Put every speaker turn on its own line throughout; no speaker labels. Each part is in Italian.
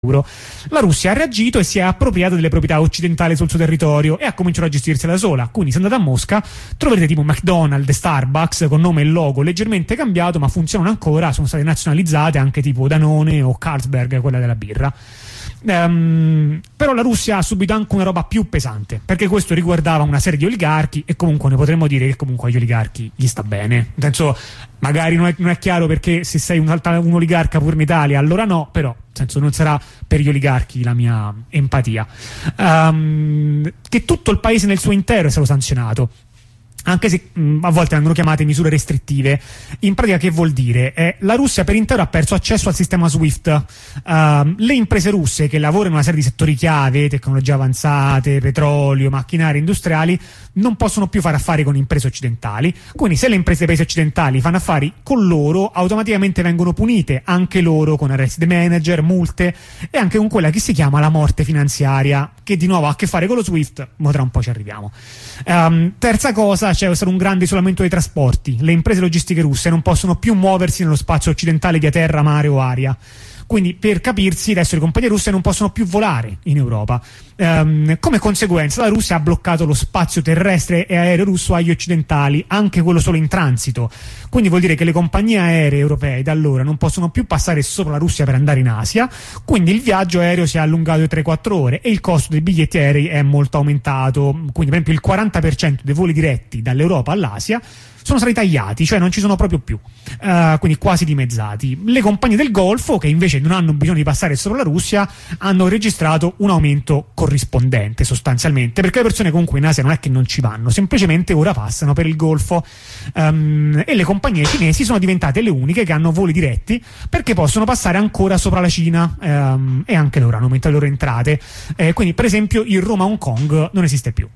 La Russia ha reagito e si è appropriata delle proprietà occidentali sul suo territorio e ha cominciato a gestirsela da sola. Quindi se andate a Mosca troverete tipo McDonald's e Starbucks con nome e logo leggermente cambiato, ma funzionano ancora, sono state nazionalizzate anche tipo Danone o Carlsberg, quella della birra. Però la Russia ha subito anche una roba più pesante, perché questo riguardava una serie di oligarchi e comunque ne potremmo dire che comunque agli oligarchi gli sta bene, nel senso magari non è chiaro perché se sei un oligarca pure in Italia allora no, però nel senso non sarà per gli oligarchi la mia empatia. Che tutto il paese nel suo intero è stato sanzionato, anche se a volte vengono chiamate misure restrittive. In pratica che vuol dire? La Russia per intero ha perso accesso al sistema SWIFT. Le imprese russe che lavorano in una serie di settori chiave, tecnologie avanzate, petrolio, macchinari industriali, non possono più fare affari con imprese occidentali. Quindi se le imprese dei paesi occidentali fanno affari con loro, automaticamente vengono punite anche loro con arresti dei manager, multe e anche con quella che si chiama la morte finanziaria, che di nuovo ha a che fare con lo SWIFT, ma tra un po' ci arriviamo. Terza cosa, c'è stato un grande isolamento dei trasporti. Le imprese logistiche russe non possono più muoversi nello spazio occidentale via terra, mare o aria. Quindi per capirsi adesso le compagnie russe non possono più volare in Europa. Come conseguenza la Russia ha bloccato lo spazio terrestre e aereo russo agli occidentali, anche quello solo in transito. Quindi vuol dire che le compagnie aeree europee da allora non possono più passare sopra la Russia per andare in Asia, quindi il viaggio aereo si è allungato di 3-4 ore e il costo dei biglietti aerei è molto aumentato. Quindi per esempio il 40% dei voli diretti dall'Europa all'Asia sono stati tagliati, cioè non ci sono proprio più, quindi quasi dimezzati. Le compagnie del Golfo, che invece non hanno bisogno di passare sopra la Russia, hanno registrato un aumento corrispondente sostanzialmente, perché le persone comunque in Asia non è che non ci vanno, semplicemente ora passano per il Golfo, e le compagnie cinesi sono diventate le uniche che hanno voli diretti perché possono passare ancora sopra la Cina, e anche loro hanno aumentato le loro entrate, quindi per esempio il Roma-Hong Kong non esiste più.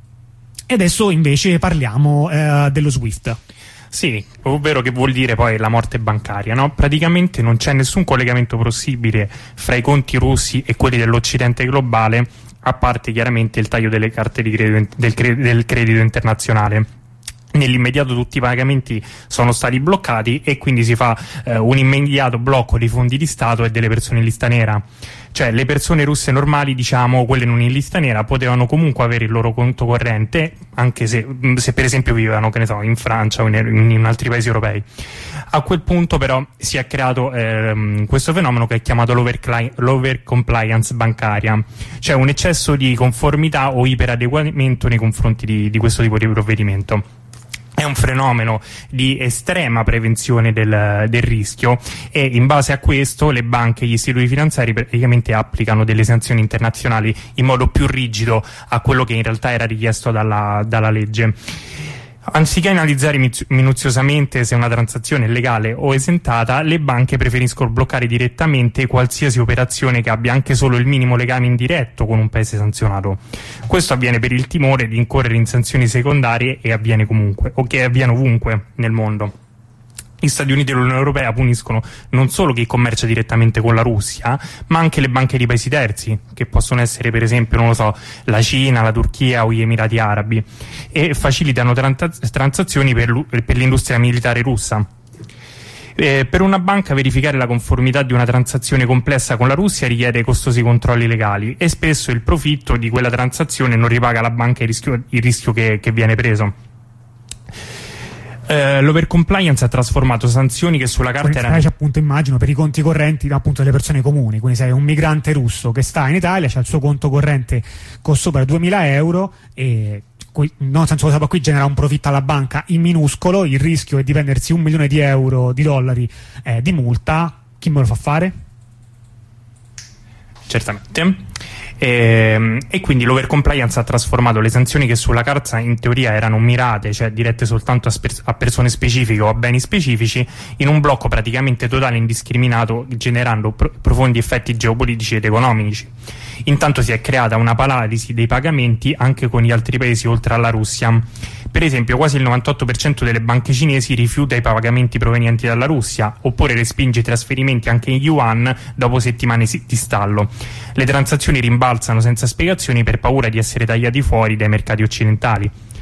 E adesso invece parliamo dello SWIFT.
Sì, ovvero che vuol dire poi la morte bancaria, no? Praticamente non c'è nessun collegamento possibile fra i conti russi e quelli dell'Occidente globale, a parte chiaramente il taglio delle carte di credito, del credito internazionale. Nell'immediato tutti i pagamenti sono stati bloccati e quindi si fa un immediato blocco dei fondi di Stato e delle persone in lista nera. Cioè le persone russe normali, diciamo, quelle non in lista nera, potevano comunque avere il loro conto corrente, anche se per esempio vivevano, che ne so, in Francia o in altri paesi europei. A quel punto però si è creato questo fenomeno che è chiamato l'overcompliance bancaria, cioè un eccesso di conformità o iperadeguamento nei confronti di questo tipo di provvedimento. È un fenomeno di estrema prevenzione del rischio e in base a questo le banche e gli istituti finanziari praticamente applicano delle sanzioni internazionali in modo più rigido a quello che in realtà era richiesto dalla legge. Anziché analizzare minuziosamente se una transazione è legale o esentata, le banche preferiscono bloccare direttamente qualsiasi operazione che abbia anche solo il minimo legame indiretto con un paese sanzionato. Questo avviene per il timore di incorrere in sanzioni secondarie e avviene comunque, o che avviene ovunque nel mondo. Gli Stati Uniti e l'Unione Europea puniscono non solo chi commercia direttamente con la Russia, ma anche le banche di paesi terzi, che possono essere per esempio, non lo so, la Cina, la Turchia o gli Emirati Arabi, e facilitano transazioni per l'industria militare russa. Per una banca verificare la conformità di una transazione complessa con la Russia richiede costosi controlli legali e spesso il profitto di quella transazione non ripaga alla banca il rischio che viene preso. L'overcompliance ha trasformato sanzioni che sulla carta erano
appunto, immagino, per i conti correnti appunto delle persone comuni. Quindi sei un migrante russo che sta in Italia, c'ha il suo conto corrente con sopra 2.000 euro e nel senso cosa qui genera un profitto alla banca in minuscolo, il rischio è di prendersi 1 milione di euro, di dollari di multa. Chi me lo fa fare?
Certamente. E quindi l'overcompliance ha trasformato le sanzioni che sulla carta in teoria erano mirate, cioè dirette soltanto a persone specifiche o a beni specifici, in un blocco praticamente totale e indiscriminato, generando profondi effetti geopolitici ed economici. Intanto si è creata una paralisi dei pagamenti anche con gli altri paesi oltre alla Russia. Per esempio, quasi il 98% delle banche cinesi rifiuta i pagamenti provenienti dalla Russia, oppure respinge i trasferimenti anche in yuan dopo settimane di stallo. Le transazioni rimbalzano senza spiegazioni per paura di essere tagliati fuori dai mercati occidentali.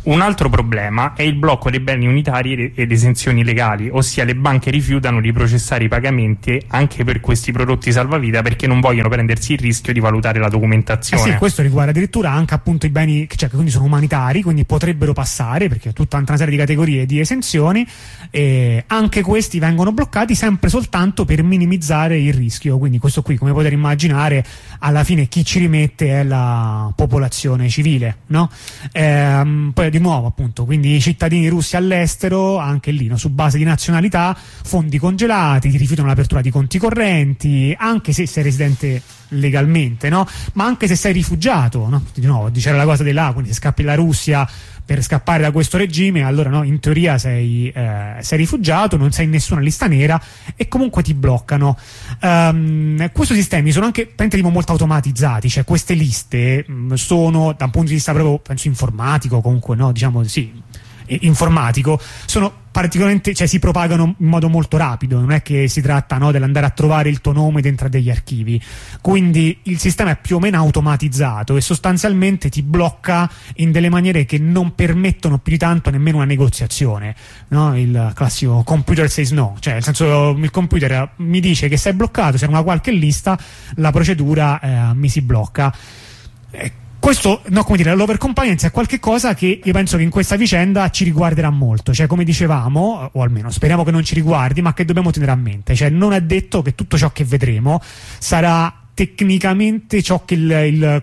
Un altro problema è il blocco dei beni unitari ed esenzioni legali, ossia le banche rifiutano di processare i pagamenti anche per questi prodotti salvavita perché non vogliono prendersi il rischio di valutare la documentazione.
Sì, questo riguarda addirittura anche appunto i beni, cioè, che quindi sono umanitari, quindi potrebbero passare perché è tutta una serie di categorie di esenzioni, e anche questi vengono bloccati sempre soltanto per minimizzare il rischio. Quindi questo qui, come potete immaginare, alla fine chi ci rimette è la popolazione civile, no? Poi di nuovo appunto, quindi i cittadini russi all'estero, anche lì, no, su base di nazionalità, fondi congelati, ti rifiutano l'apertura di conti correnti, anche se sei residente legalmente, no? Ma anche se sei rifugiato, no? Di nuovo, c'era la cosa dell'A, quindi se scappi la Russia per scappare da questo regime, allora no, in teoria sei rifugiato, non sei in nessuna lista nera e comunque ti bloccano. Questi sistemi sono anche molto automatizzati, cioè queste liste sono, da un punto di vista proprio penso informatico, comunque no, diciamo sì, informatico, sono particolarmente, cioè si propagano in modo molto rapido, non è che si tratta, no, dell'andare a trovare il tuo nome dentro degli archivi, quindi il sistema è più o meno automatizzato e sostanzialmente ti blocca in delle maniere che non permettono più di tanto nemmeno una negoziazione, no? Il classico computer says no, cioè nel senso il computer mi dice che sei bloccato, se è una qualche lista la procedura mi si blocca. Questo, no, come dire, l'overcompliance è qualche cosa che io penso che in questa vicenda ci riguarderà molto, cioè come dicevamo, o almeno speriamo che non ci riguardi, ma che dobbiamo tenere a mente, cioè non è detto che tutto ciò che vedremo sarà tecnicamente ciò che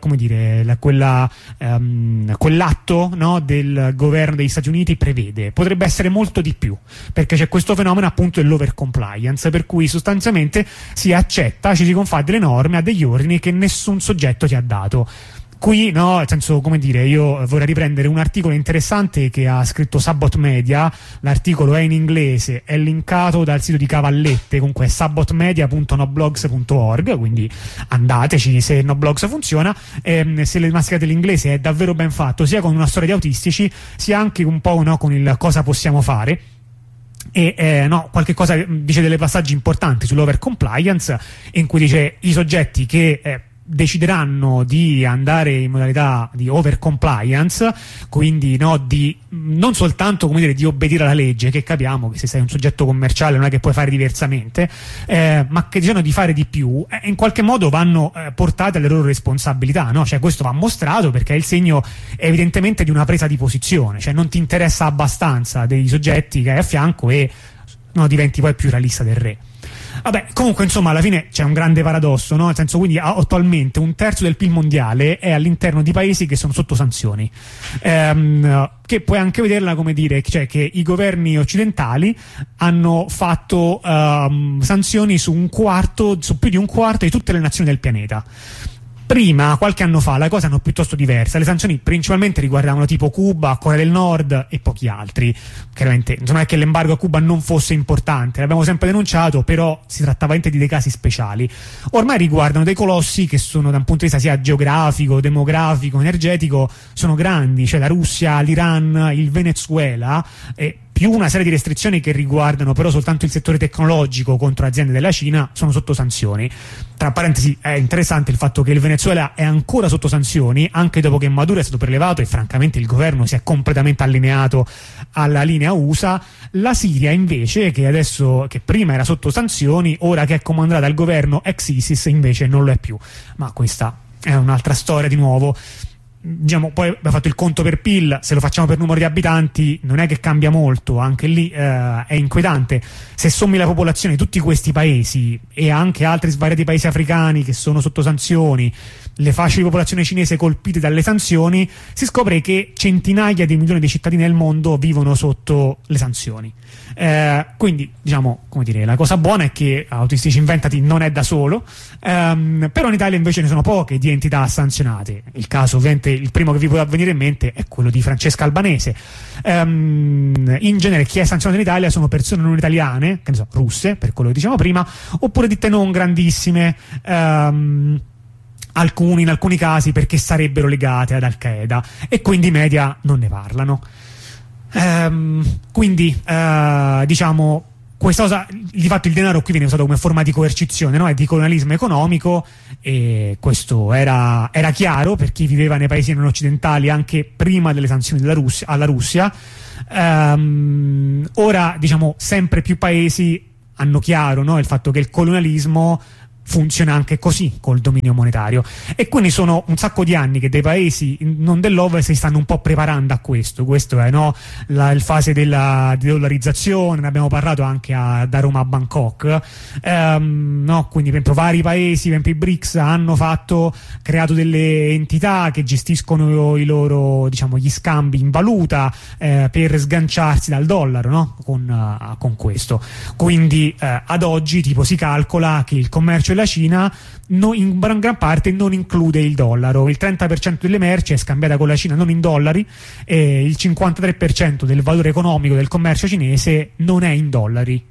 quell'atto, no, del governo degli Stati Uniti prevede. Potrebbe essere molto di più, perché c'è questo fenomeno appunto dell'overcompliance, per cui sostanzialmente si accetta, ci si confà delle norme, a degli ordini che nessun soggetto ti ha dato. Qui, no, nel senso, come dire, io vorrei riprendere un articolo interessante che ha scritto Sabot Media, l'articolo è in inglese, è linkato dal sito di Cavallette, comunque è sabotmedia.noblogs.org, quindi andateci se Noblogs funziona, se le mascherate l'inglese è davvero ben fatto, sia con una storia di autistici, sia anche un po', no, con il cosa possiamo fare. E no, qualche cosa dice delle passaggi importanti sull'overcompliance, in cui dice i soggetti che decideranno di andare in modalità di overcompliance, quindi no, di non soltanto, come dire, di obbedire alla legge, che capiamo che se sei un soggetto commerciale non è che puoi fare diversamente, ma che decidono di fare di più, in qualche modo vanno portate alle loro responsabilità, no? Cioè questo va mostrato perché è il segno evidentemente di una presa di posizione, cioè non ti interessa abbastanza dei soggetti che hai a fianco e no, diventi poi più realista del re. Vabbè, comunque insomma alla fine c'è un grande paradosso, no? Nel senso, quindi attualmente 1/3 del PIL mondiale è all'interno di paesi che sono sotto sanzioni, che puoi anche vederla come dire, cioè che i governi occidentali hanno fatto sanzioni su più di un quarto di tutte le nazioni del pianeta. Prima, qualche anno fa, la cosa erano piuttosto diversa. Le sanzioni principalmente riguardavano tipo Cuba, Corea del Nord e pochi altri. Chiaramente, non è che l'embargo a Cuba non fosse importante, l'abbiamo sempre denunciato, però si trattava di dei casi speciali. Ormai riguardano dei colossi che sono, da un punto di vista sia geografico, demografico, energetico, sono grandi, cioè la Russia, l'Iran, il Venezuela, e più una serie di restrizioni che riguardano però soltanto il settore tecnologico contro aziende della Cina sono sotto sanzioni. Tra parentesi, è interessante il fatto che il Venezuela è ancora sotto sanzioni anche dopo che Maduro è stato prelevato e francamente il governo si è completamente allineato alla linea USA. La Siria invece, che prima era sotto sanzioni, ora che è comandata dal governo ex ISIS invece non lo è più. Ma questa è un'altra storia di nuovo. Diciamo, poi abbiamo fatto il conto per PIL, se lo facciamo per numero di abitanti non è che cambia molto, anche lì è inquietante. Se sommi la popolazione di tutti questi paesi e anche altri svariati paesi africani che sono sotto sanzioni, le fasce di popolazione cinese colpite dalle sanzioni, si scopre che centinaia di milioni di cittadini del mondo vivono sotto le sanzioni. Quindi, diciamo, come dire, la cosa buona è che Autistici Inventati non è da solo, però in Italia invece ne sono poche di entità sanzionate. Il caso, ovviamente, il primo che vi può venire in mente è quello di Francesca Albanese. In genere chi è sanzionato in Italia sono persone non italiane, che ne so, russe, per quello che dicevamo prima, oppure ditte non grandissime, in alcuni casi perché sarebbero legate ad Al-Qaeda, e quindi i media non ne parlano. Quindi diciamo, questa cosa, di fatto il denaro qui viene usato come forma di coercizione, no? E di colonialismo economico, e questo era chiaro per chi viveva nei paesi non occidentali anche prima delle sanzioni alla Russia. Ora, diciamo, sempre più paesi hanno chiaro, no, il fatto che il colonialismo funziona anche così col dominio monetario, e quindi sono un sacco di anni che dei paesi non dell'Ovest si stanno un po' preparando a questo è, no, il fase della dollarizzazione, ne abbiamo parlato anche da Roma a Bangkok, no? Quindi per esempio vari paesi, per esempio i BRICS, hanno creato delle entità che gestiscono i loro, diciamo, gli scambi in valuta per sganciarsi dal dollaro, no? Con questo, quindi ad oggi tipo si calcola che il commercio della Cina in gran parte non include il dollaro. Il 30% delle merci è scambiata con la Cina non in dollari, e il 53% del valore economico del commercio cinese non è in dollari.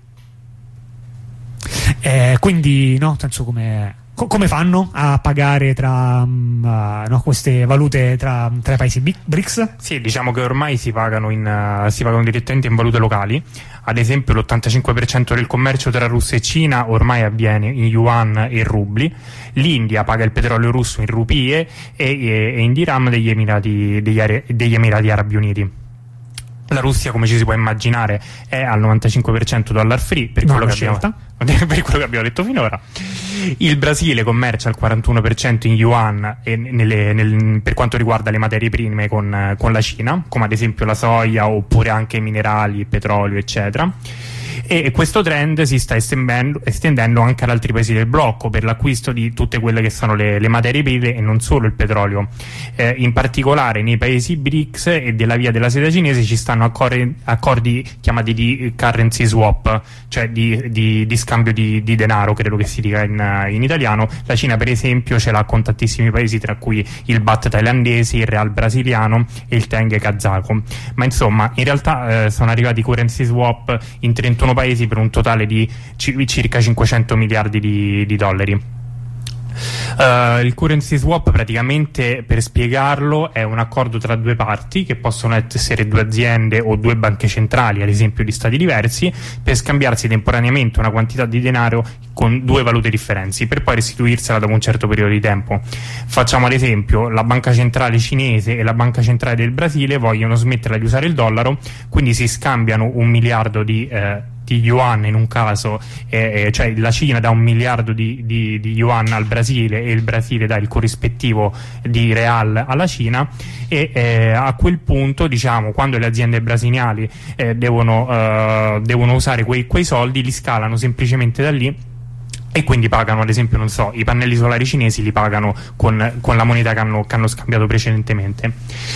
Quindi, no, senso come fanno a pagare tra queste valute tra i paesi BRICS?
Sì, diciamo che ormai si pagano direttamente in valute locali. Ad esempio l'85% del commercio tra Russia e Cina ormai avviene in yuan e rubli. L'India paga il petrolio russo in rupie e in dirham degli Emirati Arabi Uniti. La Russia, come ci si può immaginare, è al 95% dollar free, per quello che abbiamo detto finora. Il Brasile commercia al 41% in yuan per quanto riguarda le materie prime con la Cina, come ad esempio la soia oppure anche minerali, petrolio, eccetera. E questo trend si sta estendendo anche ad altri paesi del blocco per l'acquisto di tutte quelle che sono le materie prime e non solo il petrolio. In particolare nei paesi BRICS e della via della seta cinese ci stanno accordi chiamati di currency swap, cioè di scambio di denaro, credo che si dica in italiano. La Cina per esempio ce l'ha con tantissimi paesi, tra cui il baht thailandese, il real brasiliano e il teng kazako. Ma insomma, in realtà sono arrivati currency swap in 31 paesi per un totale di circa 500 miliardi di dollari. Il currency swap, praticamente, per spiegarlo, è un accordo tra due parti, che possono essere due aziende o due banche centrali, ad esempio di stati diversi, per scambiarsi temporaneamente una quantità di denaro con due valute differenti, per poi restituirsela dopo un certo periodo di tempo. Facciamo ad esempio, la banca centrale cinese e la banca centrale del Brasile vogliono smetterla di usare il dollaro, quindi si scambiano 1 miliardo di yuan in un caso, cioè la Cina dà 1 miliardo di yuan al Brasile e il Brasile dà il corrispettivo di real alla Cina, e a quel punto, diciamo, quando le aziende brasiliane devono usare quei soldi, li scalano semplicemente da lì, e quindi pagano, ad esempio, non so, i pannelli solari cinesi li pagano con la moneta che hanno scambiato precedentemente,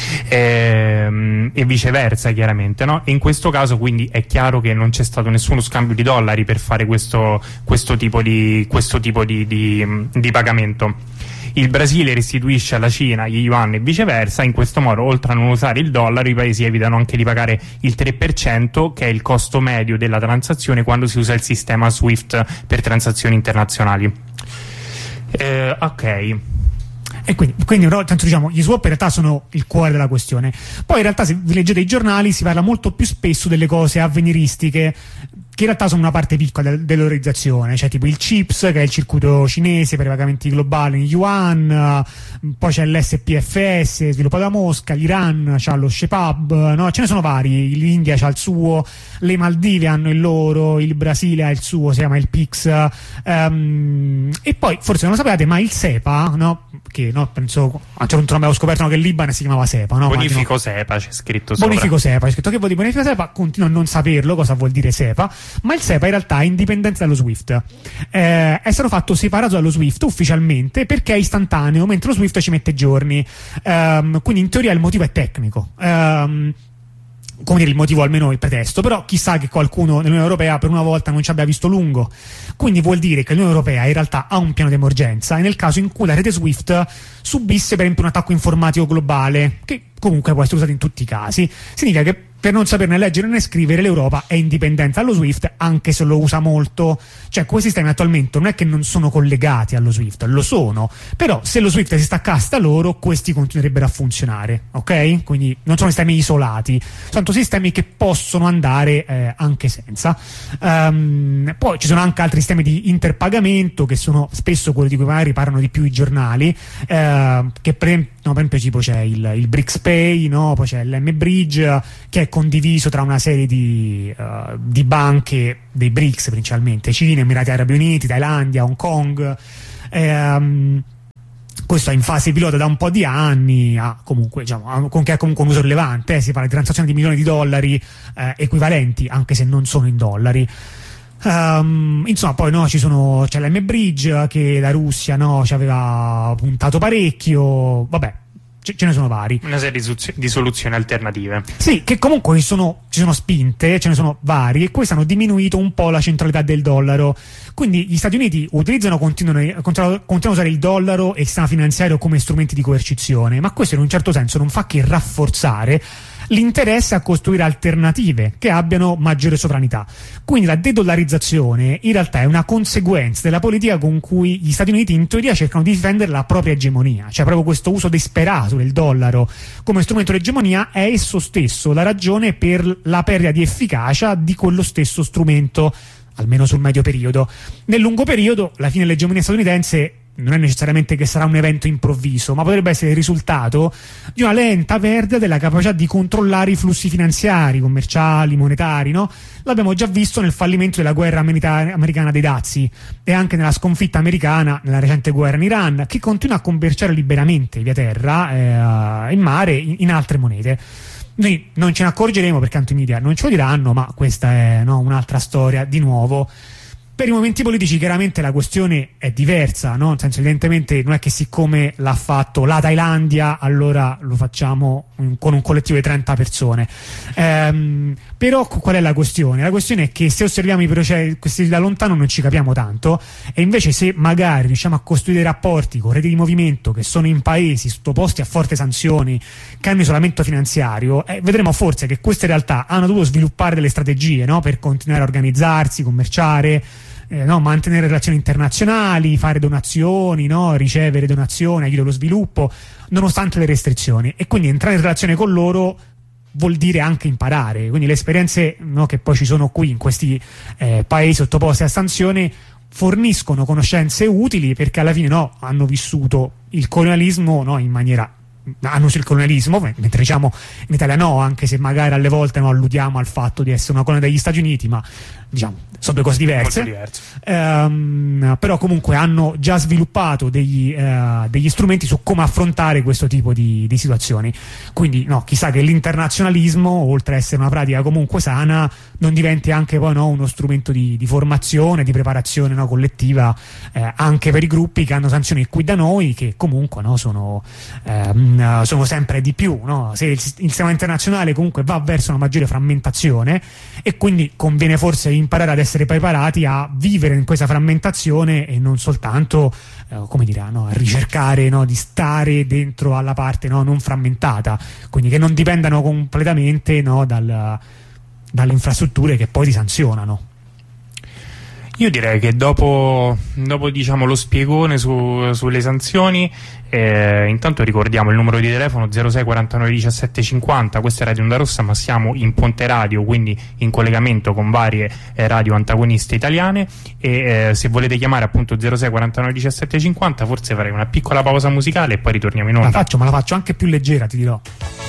e viceversa, chiaramente, no? E in questo caso quindi è chiaro che non c'è stato nessuno scambio di dollari per fare questo tipo di pagamento. Il Brasile restituisce alla Cina gli yuan e viceversa. In questo modo, oltre a non usare il dollaro, i paesi evitano anche di pagare il 3%, che è il costo medio della transazione quando si usa il sistema SWIFT per transazioni internazionali. Ok.
E quindi tanto, diciamo, gli swap in realtà sono il cuore della questione. Poi in realtà, se vi leggete i giornali, si parla molto più spesso delle cose avveniristiche, che in realtà sono una parte piccola dell'organizzazione, cioè tipo il CHIPS, che è il circuito cinese per i pagamenti globali in yuan, poi c'è l'SPFS sviluppato da Mosca, l'Iran c'ha lo SHEPAB, no? Ce ne sono vari, l'India c'ha il suo, le Maldive hanno il loro, il Brasile ha il suo, si chiama il PIX, e poi forse non lo sapete, ma il SEPA, no? Che no, penso a un certo punto abbiamo scoperto che il Libano si chiamava SEPA, no?
Bonifico SEPA c'è scritto sopra.
Bonifico SEPA, c'è scritto che vuol dire bonifico SEPA, continuo a non saperlo cosa vuol dire SEPA, ma il SEPA in realtà è indipendente dallo SWIFT, è stato fatto separato dallo SWIFT ufficialmente perché è istantaneo, mentre lo SWIFT ci mette giorni, quindi in teoria il motivo è tecnico, come dire, il motivo, almeno il pretesto, però chissà che qualcuno nell'Unione Europea per una volta non ci abbia visto lungo. Quindi vuol dire che l'Unione Europea in realtà ha un piano di emergenza, e nel caso in cui la rete SWIFT subisse per esempio un attacco informatico globale, che comunque può essere usato in tutti i casi, significa che per non saperne leggere né scrivere, l'Europa è indipendente dallo SWIFT, anche se lo usa molto. Cioè, quei sistemi attualmente non è che non sono collegati allo SWIFT, lo sono, però se lo SWIFT si staccasse da loro, questi continuerebbero a funzionare, ok? Quindi non sono sistemi isolati, sono sistemi che possono andare anche senza. Poi ci sono anche altri sistemi di interpagamento, che sono spesso quelli di cui magari parlano di più i giornali, che per esempio tipo c'è il BRICS-Pay, no? Poi c'è l'M-Bridge, che è condiviso tra una serie di banche dei BRICS, principalmente Cina, Emirati Arabi Uniti, Thailandia, Hong Kong. Questo è in fase pilota da un po' di anni, comunque, diciamo, che ha comunque un uso rilevante, si parla di transazioni di milioni di dollari equivalenti, anche se non sono in dollari. Insomma, poi c'è l'M-Bridge, che la Russia ci aveva puntato parecchio, vabbè, ce ne sono vari.
Una serie di soluzioni alternative.
Sì, che comunque ci sono spinte, ce ne sono vari, e queste hanno diminuito un po' la centralità del dollaro. Quindi gli Stati Uniti continuano a usare il dollaro e il sistema finanziario come strumenti di coercizione, ma questo in un certo senso non fa che rafforzare l'interesse a costruire alternative che abbiano maggiore sovranità. Quindi la dedollarizzazione in realtà è una conseguenza della politica con cui gli Stati Uniti in teoria cercano di difendere la propria egemonia, cioè proprio questo uso disperato del dollaro come strumento di egemonia è esso stesso la ragione per la perdita di efficacia di quello stesso strumento, almeno sul medio periodo. Nel lungo periodo la fine dell'egemonia statunitense non è necessariamente che sarà un evento improvviso, ma potrebbe essere il risultato di una lenta perdita della capacità di controllare i flussi finanziari, commerciali, monetari, no? L'abbiamo già visto nel fallimento della guerra americana dei dazi e anche nella sconfitta americana nella recente guerra in Iran, che continua a commerciare liberamente via terra, in mare, in altre monete. Noi non ce ne accorgeremo perché tanto i media non ce lo diranno, ma questa è un'altra storia di nuovo. Per i movimenti politici chiaramente la questione è diversa, no? Nel senso, evidentemente non è che siccome l'ha fatto la Thailandia allora lo facciamo con un collettivo di 30 persone. Però qual è la questione? La questione è che se osserviamo i processi questi da lontano non ci capiamo tanto, e invece se magari riusciamo a costruire rapporti con reti di movimento che sono in paesi sottoposti a forti sanzioni, che hanno isolamento finanziario, vedremo forse che queste realtà hanno dovuto sviluppare delle strategie, no? Per continuare a organizzarsi, commerciare, mantenere relazioni internazionali, fare donazioni, ricevere donazioni, aiuto allo sviluppo, nonostante le restrizioni. E quindi entrare in relazione con loro vuol dire anche imparare. Quindi le esperienze che poi ci sono qui in questi paesi sottoposti a sanzioni forniscono conoscenze utili, perché alla fine hanno vissuto il colonialismo in maniera hanno sul colonialismo, mentre diciamo in Italia no, anche se magari alle volte alludiamo al fatto di essere una colonia degli Stati Uniti, ma diciamo sono due cose diverse. Però comunque hanno già sviluppato degli strumenti su come affrontare questo tipo di situazioni. Quindi chissà che l'internazionalismo, oltre a essere una pratica comunque sana, non diventi anche poi uno strumento di formazione, di preparazione collettiva, anche per i gruppi che hanno sanzioni qui da noi, che comunque sono sempre di più, se il sistema internazionale comunque va verso una maggiore frammentazione, e quindi conviene forse imparare ad essere preparati a vivere in questa frammentazione e non soltanto a ricercare di stare dentro alla parte non frammentata, quindi che non dipendano completamente dalle infrastrutture che poi ti sanzionano.
Io direi che dopo diciamo lo spiegone sulle sanzioni, intanto ricordiamo il numero di telefono 06 49 17 50. Questa è Radio Onda Rossa, ma siamo in Ponte Radio, quindi in collegamento con varie radio antagoniste italiane, e se volete chiamare appunto 06 49 17 50, forse farei una piccola pausa musicale e poi ritorniamo in onda.
Ma la faccio anche più leggera, ti dirò.